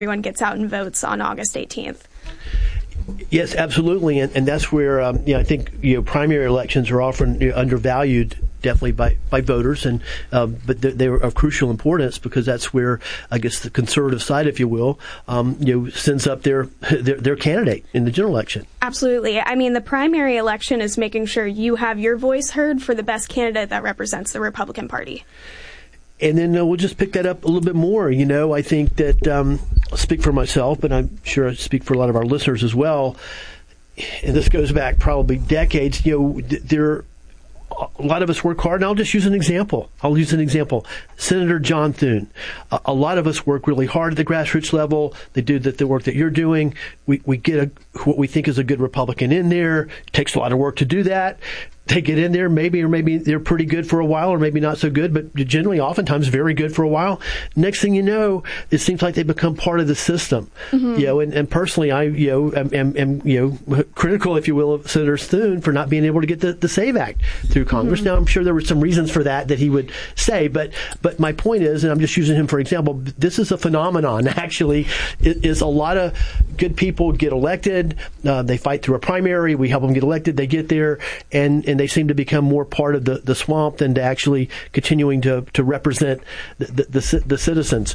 everyone gets out and votes on August 18th. Yes, absolutely, and that's where I think primary elections are often undervalued, definitely by voters, and but they're of crucial importance because that's where I guess the conservative side, if you will, sends up their candidate in the general election. Absolutely. I mean, the primary election is making sure you have your voice heard for the best candidate that represents the Republican Party. And then we'll just pick that up a little bit more. I think that I'll speak for myself, but I'm sure I speak for a lot of our listeners as well. And this goes back probably decades. A lot of us work hard, and I'll just use an example. Senator John Thune. A lot of us work really hard at the grassroots level. They do the work that you're doing. We get what we think is a good Republican in there. It takes a lot of work to do that. They get in there, maybe they're pretty good for a while, or maybe not so good, but generally, oftentimes, very good for a while. Next thing you know, it seems like they become part of the system. Mm-hmm. And personally, I am critical, if you will, of Senator Thune for not being able to get the SAVE Act through Congress. Mm-hmm. Now, I'm sure there were some reasons for that he would say, but my point is, and I'm just using him for example, this is a phenomenon. Actually, it is a lot of good people get elected. They fight through a primary. We help them get elected. They get there, and they seem to become more part of the swamp than to actually continuing to represent the citizens.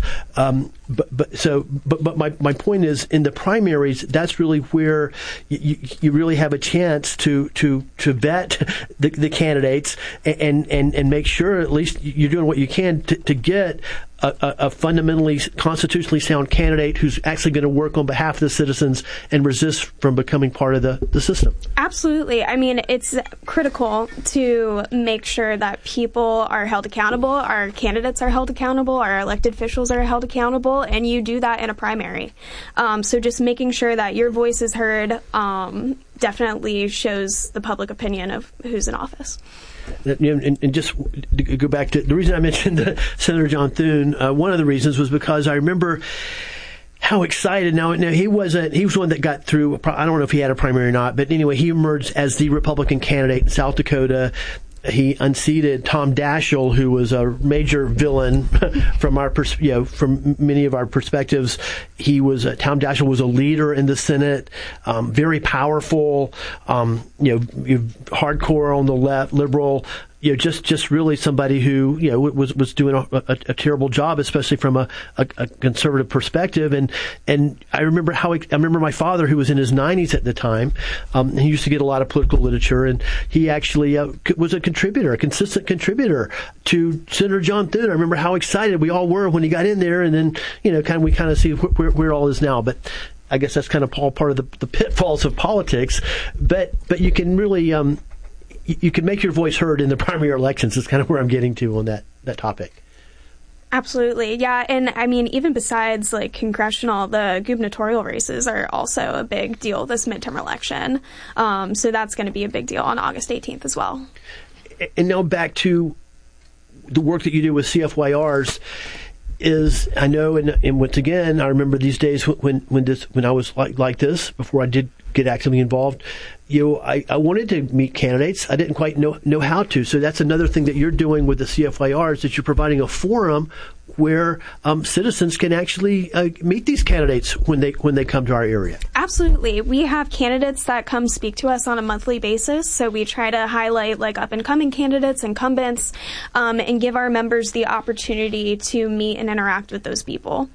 But my point is, in the primaries, that's really where you really have a chance to vet the candidates and make sure at least you're doing what you can to get a fundamentally constitutionally sound candidate who's actually going to work on behalf of the citizens and resist from becoming part of the system. Absolutely. I mean, it's critical to make sure that people are held accountable, our candidates are held accountable, our elected officials are held accountable, and you do that in a primary. So just making sure that your voice is heard definitely shows the public opinion of who's in office. And just to go back to the reason I mentioned Senator John Thune, one of the reasons was because I remember how excited. Now he was one that got through. I don't know if he had a primary or not, but anyway, he emerged as the Republican candidate in South Dakota. He unseated Tom Daschle, who was a major villain from many of our perspectives. Tom Daschle was a leader in the Senate, very powerful, hardcore on the left, liberal. Just really somebody who was doing a terrible job, especially from a conservative perspective. And I remember my father, who was in his 90s at the time. He used to get a lot of political literature, and he actually was a consistent contributor to Senator John Thune. I remember how excited we all were when he got in there, and then we kind of see where it all is now. But I guess that's kind of all part of the pitfalls of politics. But you can really you can make your voice heard in the primary elections is kind of where I'm getting to on that topic. Absolutely. Yeah. And I mean, even besides congressional, the gubernatorial races are also a big deal this midterm election. So that's going to be a big deal on August 18th as well. And now back to the work that you do with CFYRs. I know, and once again, I remember these days when I was like this, before I did get actively involved, I wanted to meet candidates. I didn't quite know how to. So that's another thing that you're doing with the CFYR is that you're providing a forum where citizens can actually meet these candidates when they come to our area. Absolutely. We have candidates that come speak to us on a monthly basis. So we try to highlight up-and-coming candidates, incumbents, and give our members the opportunity to meet and interact with those people.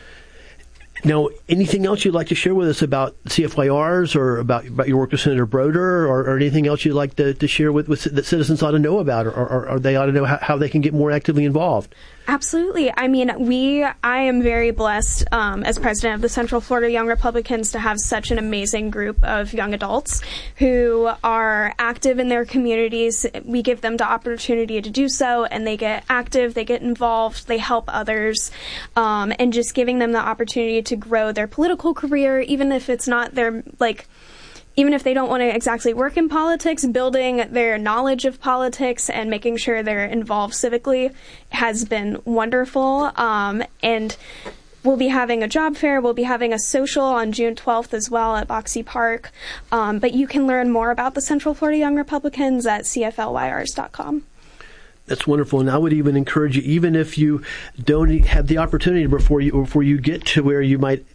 Now, anything else you'd like to share with us about CFYRs or about your work with Senator Broder or anything else you'd like to share with that citizens ought to know about or they ought to know how they can get more actively involved? Absolutely. I mean, I am very blessed as president of the Central Florida Young Republicans to have such an amazing group of young adults who are active in their communities. We give them the opportunity to do so, and they get active, they get involved, they help others, and just giving them the opportunity to grow their political career, even if it's not their, even if they don't want to exactly work in politics, building their knowledge of politics and making sure they're involved civically has been wonderful. And we'll be having a job fair. We'll be having a social on June 12th as well at Boxey Park. But you can learn more about the Central Florida Young Republicans at CFLYRs.com. That's wonderful, and I would even encourage you, even if you don't have the opportunity before you get to where you might